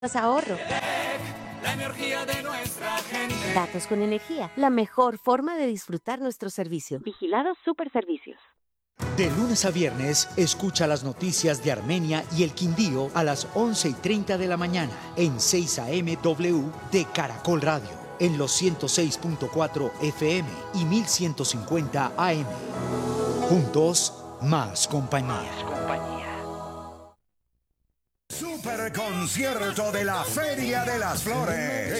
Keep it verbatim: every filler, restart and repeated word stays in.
ahorro. La energía de nuestra gente. Datos con energía, la mejor forma de disfrutar nuestro servicio. Vigilados Superservicios. De lunes a viernes, escucha las noticias de Armenia y el Quindío a las once y treinta de la mañana en seis A M W de Caracol Radio, en los ciento seis punto cuatro F M y mil ciento cincuenta A M. Juntos, más compañía. Super concierto de la Feria de las Flores.